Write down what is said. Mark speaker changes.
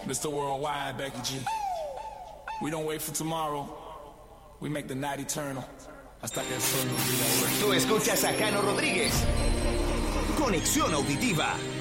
Speaker 1: Mr. Worldwide, Becky G. We don't wait for tomorrow. We make the night eternal. Hasta que el sol nos diga.
Speaker 2: Tú escuchas a Jano Rodríguez. Conexión auditiva.